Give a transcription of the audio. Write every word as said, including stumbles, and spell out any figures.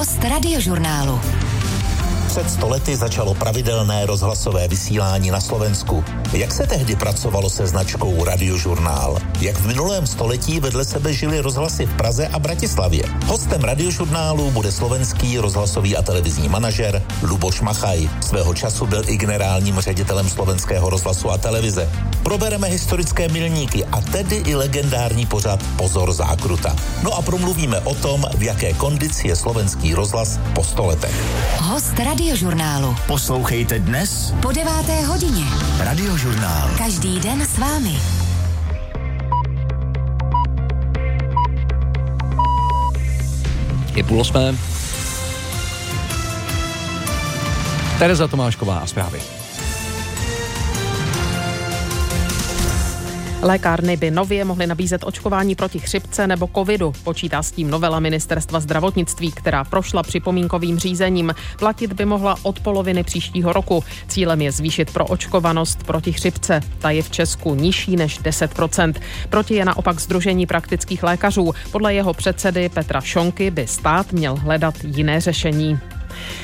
Host Radiožurnálu. Před sto lety začalo pravidelné rozhlasové vysílání na Slovensku. Jak se tehdy pracovalo se značkou Radiožurnál? Jak v minulém století vedle sebe žili rozhlasy v Praze a Bratislavě? Hostem Radiožurnálu bude slovenský rozhlasový a televizní manažer Luboš Machaj. Svého času byl i generálním ředitelem Slovenského rozhlasu a televize. Probereme historické milníky a tedy i legendární pořad Pozor zákruta. No a promluvíme o tom, v jaké kondici je slovenský rozhlas po sto letech. Host Radiožurnálu. Poslouchejte dnes Po deváté hodině. Radiožurnál. Každý den s vámi. Je půl osmé. Tereza Tomášková a zprávy. Lékárny by nově mohly nabízet očkování proti chřipce nebo covidu. Počítá s tím novela Ministerstva zdravotnictví, která prošla připomínkovým řízením. Platit by mohla od poloviny příštího roku. Cílem je zvýšit proočkovanost proti chřipce. Ta je v Česku nižší než deset procent. Proti je naopak Sdružení praktických lékařů. Podle jeho předsedy Petra Šonky by stát měl hledat jiné řešení.